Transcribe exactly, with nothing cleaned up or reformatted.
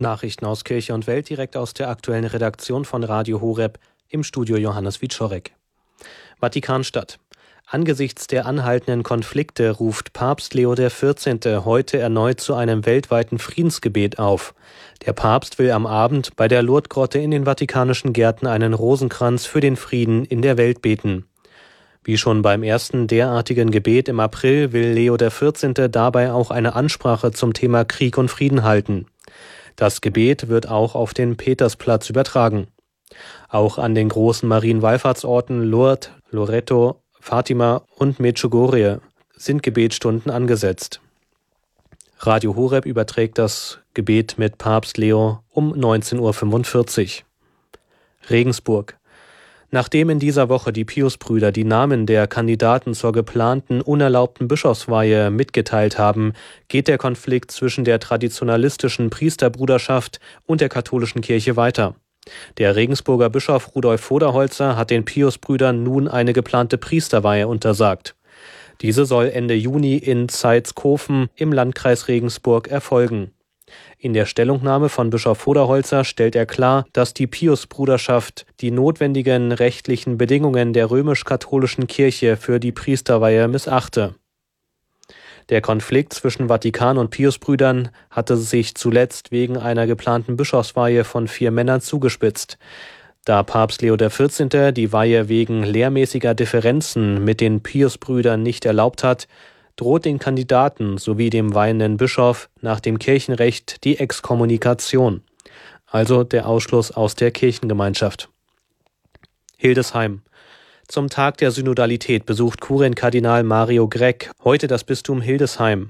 Nachrichten aus Kirche und Welt direkt aus der aktuellen Redaktion von Radio Horeb, im Studio Johannes Wieczorek. Vatikanstadt. Angesichts der anhaltenden Konflikte ruft Papst Leo der vierzehnte. heute erneut zu einem weltweiten Friedensgebet auf. Der Papst will am Abend bei der Lourdesgrotte in den Vatikanischen Gärten einen Rosenkranz für den Frieden in der Welt beten. Wie schon beim ersten derartigen Gebet im April will Leo der vierzehnte. dabei auch eine Ansprache zum Thema Krieg und Frieden halten. Das Gebet wird auch auf den Petersplatz übertragen. Auch an den großen Marienwallfahrtsorten Lourdes, Loreto, Fatima und Medjugorje sind Gebetsstunden angesetzt. Radio Horeb überträgt das Gebet mit Papst Leo um neunzehn Uhr fünfundvierzig. Regensburg. Nachdem in dieser Woche die Piusbrüder die Namen der Kandidaten zur geplanten unerlaubten Bischofsweihe mitgeteilt haben, geht der Konflikt zwischen der traditionalistischen Priesterbruderschaft und der katholischen Kirche weiter. Der Regensburger Bischof Rudolf Voderholzer hat den Piusbrüdern nun eine geplante Priesterweihe untersagt. Diese soll Ende Juni in Zeitskofen im Landkreis Regensburg erfolgen. In der Stellungnahme von Bischof Voderholzer stellt er klar, dass die Piusbruderschaft die notwendigen rechtlichen Bedingungen der römisch-katholischen Kirche für die Priesterweihe missachte. Der Konflikt zwischen Vatikan und Piusbrüdern hatte sich zuletzt wegen einer geplanten Bischofsweihe von vier Männern zugespitzt. Da Papst Leo der vierzehnte. die Weihe wegen lehrmäßiger Differenzen mit den Piusbrüdern nicht erlaubt hat, droht den Kandidaten sowie dem weihenden Bischof nach dem Kirchenrecht die Exkommunikation, also der Ausschluss aus der Kirchengemeinschaft. Hildesheim. Zum Tag der Synodalität besucht Kurienkardinal Mario Grech heute das Bistum Hildesheim.